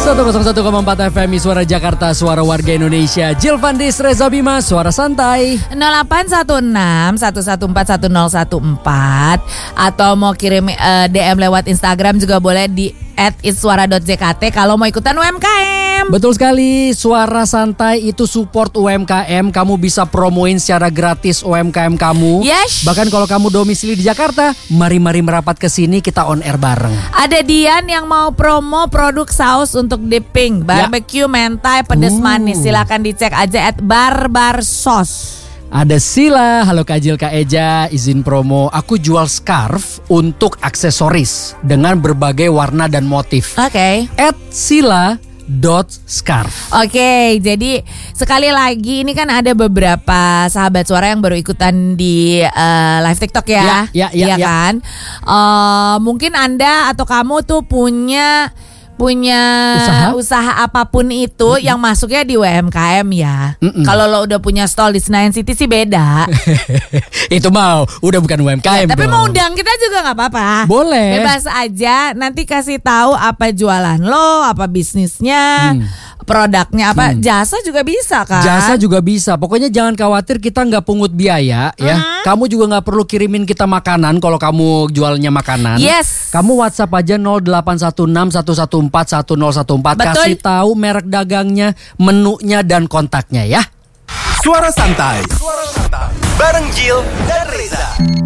101,4 FM Suara Jakarta, suara warga Indonesia. Jill Vandis, Reza Bima, suara santai. 0816 1141014 atau mau kirim DM lewat Instagram juga boleh di @itswara.jkt kalau mau ikutan UMKM. Betul sekali, Suara Santai itu support UMKM. Kamu bisa promoin secara gratis UMKM kamu. Yes. Bahkan kalau kamu domisili di Jakarta, mari merapat ke sini, kita on air bareng. Ada Dian yang mau promo produk saus untuk dipping, barbecue, mentai, pedas manis. Silakan dicek aja @barbarsos. Ada Sila, halo Kak Jil, Kak Eja, izin promo. Aku jual scarf untuk aksesoris dengan berbagai warna dan motif. Oke. @sila.scarf. Oke, jadi sekali lagi ini kan ada beberapa sahabat suara yang baru ikutan di live TikTok ya. Ya. Kan? Mungkin Anda atau kamu tuh punya usaha apapun itu yang masuknya di UMKM ya. Kalau lo udah punya stall di Senayan City sih beda. Itu mau udah bukan UMKM tapi dong. mau undang kita juga nggak apa-apa. Boleh. Bebas aja. Nanti kasih tahu apa jualan lo, apa bisnisnya, produknya apa, jasa juga bisa kan? Jasa juga bisa. Pokoknya jangan khawatir, kita nggak pungut biaya ya. Kamu juga nggak perlu kirimin kita makanan kalau kamu jualnya makanan. Yes. Kamu WhatsApp aja 0816 114 1014. Betul. Kasih tahu merek dagangnya, menunya dan kontaknya ya. Suara Santai bareng Jill dan Reza.